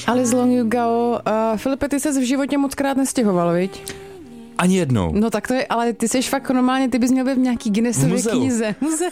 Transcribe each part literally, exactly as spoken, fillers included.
Alice Long You Go. Uh, Filipe, ty ses v životě mockrát nestěhoval, viď? Ani jednou. No tak to je, ale ty seš fakt normálně, ty bys měl být v nějaký Guinnessově knize. Muzeu.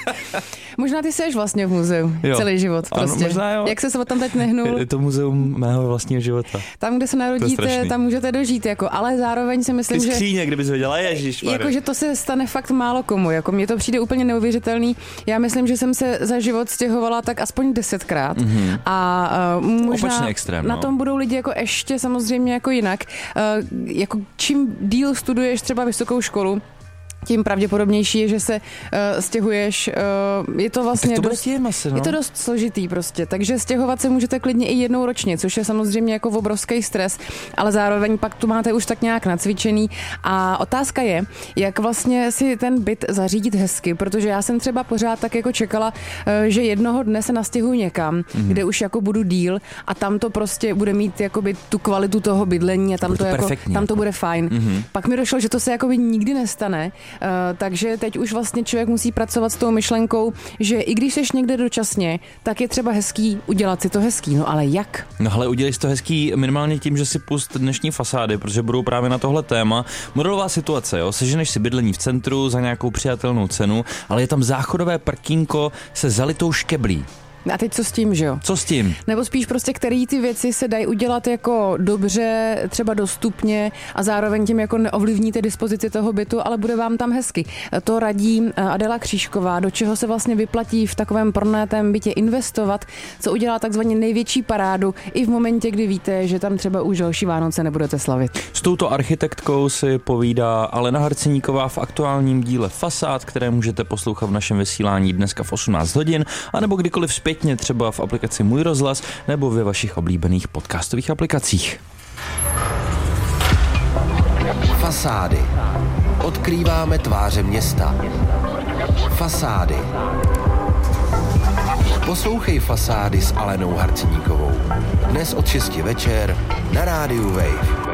Možná ty seš vlastně v muzeu jo. celý život prostě. Ano, možná jo. Jak se se tam teď nehnul? Je to muzeum mého vlastního života. Tam, kde se narodíte, tam můžete dožít, jako, ale zároveň si myslím, ty že... skříně, kdybys věděla, ježišmarja. Jako, že to se stane fakt málo komu, jako mně to přijde úplně neuvěřitelný. Já myslím, že jsem se za život stěhovala tak aspoň desetkrát mm-hmm. a uh, možná extrém, na no. tom budou lidi jako ještě samozřejmě jako jinak. Uh, jako čím díl studuješ třeba vysokou školu, tím pravděpodobnější je, že se uh, stěhuješ. Uh, je to vlastně to dost, asi, no? je to dost složitý prostě, takže stěhovat se můžete klidně i jednou ročně, což je samozřejmě jako obrovský stres, ale zároveň pak tu máte už tak nějak nacvičený a otázka je, jak vlastně si ten byt zařídit hezky, protože já jsem třeba pořád tak jako čekala, uh, že jednoho dne se nastěhuju někam, mm-hmm. kde už jako budu díl a tam to prostě bude mít jakoby tu kvalitu toho bydlení a tam to, to jako, tam to bude fajn. Mm-hmm. Pak mi došlo, že to se jakoby nikdy nestane. Uh, takže teď už vlastně člověk musí pracovat s tou myšlenkou, že i když seš někde dočasně, tak je třeba hezký udělat si to hezký. No ale jak? No ale udělej si to hezký minimálně tím, že si pust dnešní fasády, protože budou právě na tohle téma. Modelová situace, jo, seženeš si bydlení v centru za nějakou přijatelnou cenu, ale je tam záchodové prkínko se zalitou škeblí. A teď co s tím, že jo? Co s tím? Nebo spíš prostě, který ty věci se dají udělat jako dobře, třeba dostupně a zároveň tím jako neovlivníte dispozici toho bytu, ale bude vám tam hezky. To radí Adela Křížková, do čeho se vlastně vyplatí v takovém pronajatém bytě investovat, co udělá takzvaně největší parádu i v momentě, kdy víte, že tam třeba už další Vánoce nebudete slavit. S touto architektkou si povídá Alena Harceníková v aktuálním díle Fasád, které můžete poslouchat v našem vysílání dneska v osmnáct hodin, anebo kdykoliv zpětně třeba v aplikaci Můj rozhlas nebo ve vašich oblíbených podcastových aplikacích. Fasády. Odkrýváme tváře města. Fasády. Poslouchej Fasády s Alenou Harceníkovou. Dnes od šesti večer na rádiu Wave.